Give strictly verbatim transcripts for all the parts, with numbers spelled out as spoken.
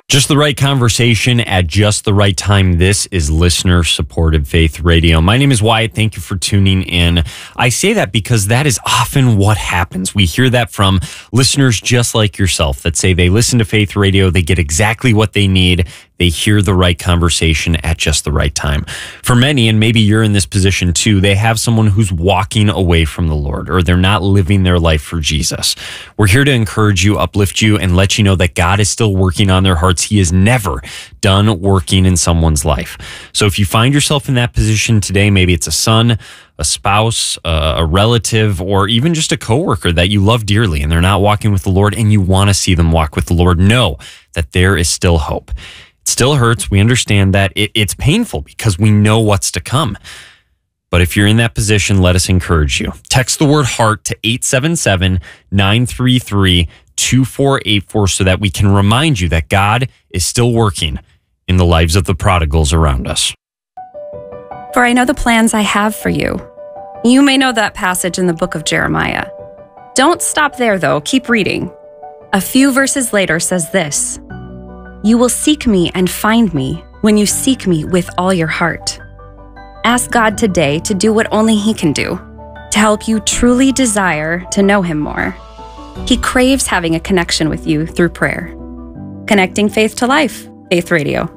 Just the right conversation at just the right time. This is listener-supported Faith Radio. My name is Wyatt. Thank you for tuning in. I say that because that is often what happens. We hear that from listeners just like yourself that say they listen to Faith Radio, they get exactly what they need, they hear the right conversation at just the right time. For many, and maybe you're in this position too, they have someone who's walking away from the Lord, or they're not living their life for Jesus. We're here to encourage you, uplift you, and let you know that God is still working on their hearts. He is never done working in someone's life. So if you find yourself in that position today, maybe it's a son, a spouse, a relative, or even just a coworker that you love dearly and they're not walking with the Lord and you want to see them walk with the Lord, know that there is still hope. It still hurts. We understand that. It, it's painful because we know what's to come. But if you're in that position, let us encourage you. Text the word HEART to eight seven seven, nine three three, two four eight four so that we can remind you that God is still working in the lives of the prodigals around us. For I know the plans I have for you. You may know that passage in the book of Jeremiah. Don't stop there, though. Keep reading. A few verses later says this: "You will seek me and find me when you seek me with all your heart." Ask God today to do what only He can do, to help you truly desire to know Him more. He craves having a connection with you through prayer. Connecting faith to life. Faith Radio.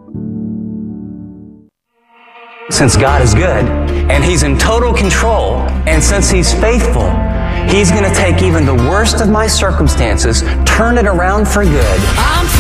Since God is good, and He's in total control, and since He's faithful, He's going to take even the worst of my circumstances, turn it around for good. I'm